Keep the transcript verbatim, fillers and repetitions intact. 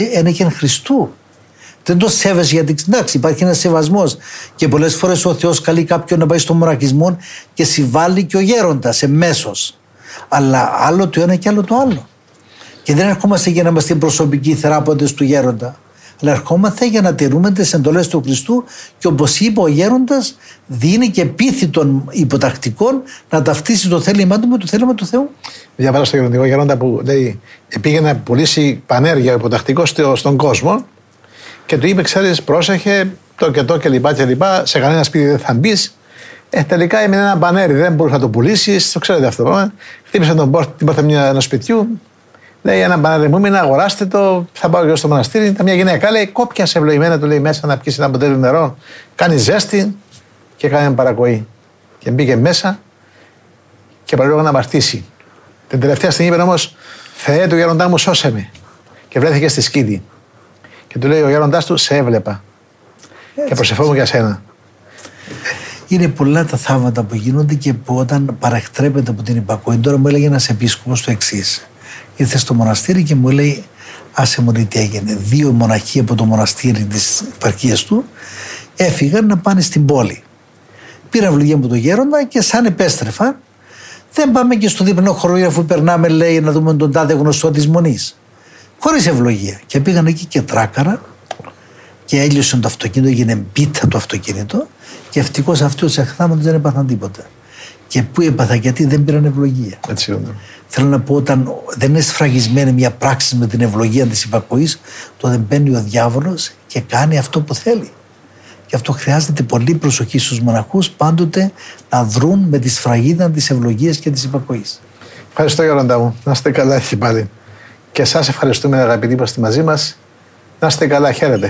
Είναι και εν Χριστού. Δεν το σέβεσαι γιατί εντάξει, υπάρχει ένα σεβασμός. Και πολλές φορές ο Θεός καλεί κάποιον να πάει στον μοναχισμό και συμβάλλει και ο γέροντας εμέσως. Αλλά άλλο το ένα και άλλο το άλλο. Και δεν ερχόμαστε για να είμαστε προσωπικοί θεράποντες του γέροντα. Αλλά ερχόμαστε για να τηρούμε τις εντολές του Χριστού και όπως είπε ο γέροντας, δίνει και πείθη των υποτακτικών να ταυτίσει το θέλημά του με το θέλημα του Θεού. Διαβάζω στο γεροντικό γέροντα που λέει: πήγε να πουλήσει πανέργεια ο υποτακτικός στον κόσμο και του είπε: ξέρεις, πρόσεχε το και το και λοιπά και λοιπά, σε κανένα σπίτι δεν θα μπει. Ε, τελικά έμεινε ένα πανέρι, δεν μπορούσε να το πουλήσει. Το ξέρετε αυτό το πράγμα. Χτύπησε τον πόρτα, την πόρτα ενός σπιτιού. Λέει: ένα μπανάρι μου είναι, αγοράστε το, θα πάω και στο μοναστήρι. Ήταν μια γυναίκα, λέει: κόπιασε ευλογημένα, του λέει μέσα να πιει ένα ποτήρι νερό. Κάνει ζέστη και κάνει παρακοή. Και μπήκε μέσα και παραλόγω να αμαρτήσει. Την τελευταία στιγμή είπε όμως: Θεέ του γέροντά μου, σώσε με. Και βρέθηκε στη σκήτη. Και του λέει ο γέροντάς του: σε έβλεπα. Έτσι, και προσευχόμουν για σένα. Είναι πολλά τα θαύματα που γίνονται και που όταν παρεκτρέπεται από την υπακοή. Τώρα μου έλεγε ένας επίσκοπος το εξής. Ήρθε στο μοναστήρι και μου λέει: άσε μου, τι έγινε. Δύο μοναχοί από το μοναστήρι της επαρχίας του έφυγαν να πάνε στην πόλη. Πήρα ευλογία από τον γέροντα και σαν επέστρεφα, δεν πάμε και στο διπλανό χωριό αφού περνάμε, λέει, να δούμε τον τάδε γνωστό της Μονής. Χωρίς ευλογία. Και πήγαν εκεί και τράκαρα και έλειωσαν το αυτοκίνητο, έγινε μπίτα το αυτοκίνητο και ευτυχώς αυτοί τους εχθάμοντες δεν έπαθαν τίποτα. Και πού έπαθα, γιατί δεν πήραν ευλογία. Έτσι είναι. Θέλω να πω, όταν δεν είναι σφραγισμένη μια πράξη με την ευλογία της υπακοής, τότε μπαίνει ο διάβολος και κάνει αυτό που θέλει. Γι' αυτό χρειάζεται πολύ προσοχή στους μοναχούς πάντοτε να δρουν με τη σφραγίδα της ευλογίας και της υπακοής. Ευχαριστώ, γέροντα μου. Να είστε καλά και πάλι. Και εσάς ευχαριστούμε, αγαπητοί που είστε μαζί μας. Να είστε καλά, χαίρετε.